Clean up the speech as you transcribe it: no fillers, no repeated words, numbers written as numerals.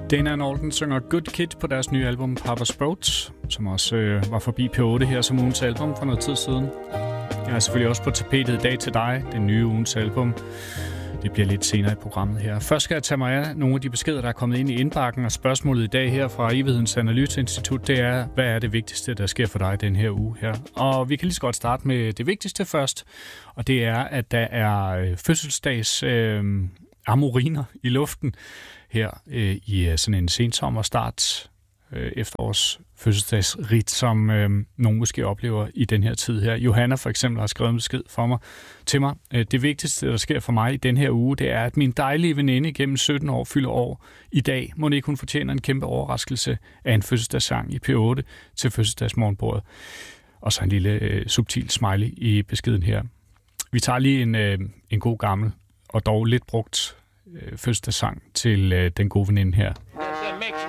Dana Norton synger Good Kid på deres nye album Papa's Boat, som også var forbi P8 her som ugens album for noget tid siden. Jeg er selvfølgelig også på tapetet Dag til dig, den nye ugens album. Det bliver lidt senere i programmet her. Først skal jeg tage mig af nogle af de beskeder, der er kommet ind i indbakken, og spørgsmålet i dag her fra Evighedens Analyseinstitut, det er, hvad er det vigtigste, der sker for dig den her uge her? Og vi kan lige så godt starte med det vigtigste først, og det er, at der er fødselsdags amoriner i luften her i sådan en sensommerstart efterårs fødselsdagsrit, som nogen måske oplever i den her tid her. Johanna for eksempel har skrevet en besked til mig. Det vigtigste, der sker for mig i den her uge, det er, at min dejlige veninde gennem 17 år fylder år i dag. Må ikke hun fortjener en kæmpe overraskelse af en fødselsdagssang i P8 til fødselsdagsmorgenbordet. Og så en lille subtil smiley i beskeden her. Vi tager lige en god gammel og dog lidt brugt fødselsdagssang til den gode veninde her.